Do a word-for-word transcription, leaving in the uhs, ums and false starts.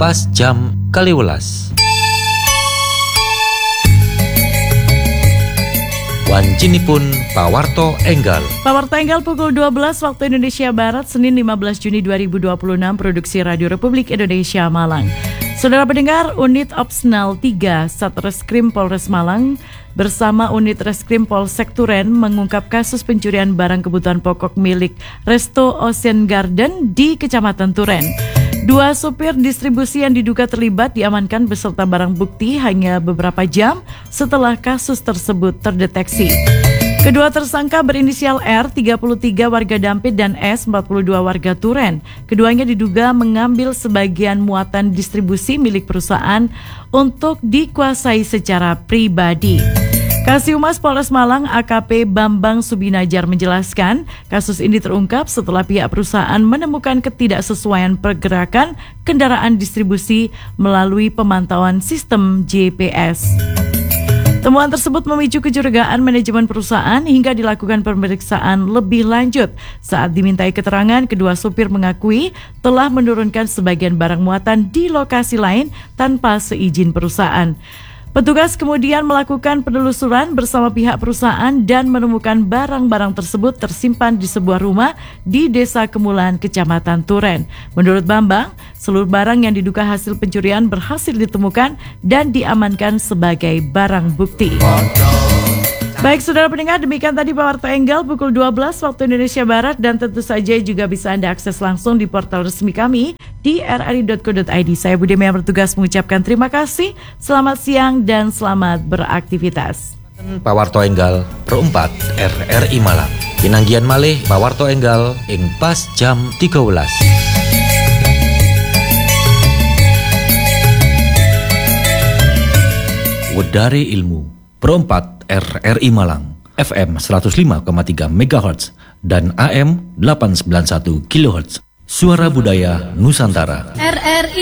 pas jam kaliwelas. Wancinipun pawarto enggal. Pawarto enggal pukul dua belas waktu Indonesia Barat, Senin lima belas Juni dua ribu dua puluh enam, produksi Radio Republik Indonesia Malang. Saudara pendengar, Unit Opsnal tiga Satreskrim Polres Malang bersama Unit Reskrim Polsek Turen mengungkap kasus pencurian barang kebutuhan pokok milik Resto Ocean Garden di Kecamatan Turen. Dua supir distribusi yang diduga terlibat diamankan beserta barang bukti hanya beberapa jam setelah kasus tersebut terdeteksi. Kedua tersangka berinisial R, tiga puluh tiga warga Dampit, dan S, empat puluh dua warga Turen. Keduanya diduga mengambil sebagian muatan distribusi milik perusahaan untuk dikuasai secara pribadi. Kasihumas Polres Malang A K P Bambang Subinajar menjelaskan, kasus ini terungkap setelah pihak perusahaan menemukan ketidaksesuaian pergerakan kendaraan distribusi melalui pemantauan sistem G P S. Temuan tersebut memicu kecurigaan manajemen perusahaan hingga dilakukan pemeriksaan lebih lanjut. Saat dimintai keterangan, kedua supir mengakui telah menurunkan sebagian barang muatan di lokasi lain tanpa seizin perusahaan. Petugas kemudian melakukan penelusuran bersama pihak perusahaan dan menemukan barang-barang tersebut tersimpan di sebuah rumah di Desa Kemulan, Kecamatan Turen. Menurut Bambang, seluruh barang yang diduga hasil pencurian berhasil ditemukan dan diamankan sebagai barang bukti. Baik saudara pendengar, demikian tadi Pawarto Enggal pukul dua belas waktu Indonesia Barat, dan tentu saja juga bisa Anda akses langsung di portal resmi kami di r r i dot co dot i d. Saya Budi yang bertugas mengucapkan terima kasih, selamat siang dan selamat beraktivitas. Pawarto Enggal perempat R R I Malang. Pinanggian malih Pawarto Enggal ing pas jam tiga belas. Wedari Ilmu perempat R R I Malang, F M seratus lima koma tiga megahertz dan A M delapan ratus sembilan puluh satu kilohertz. Suara Budaya Nusantara. R R I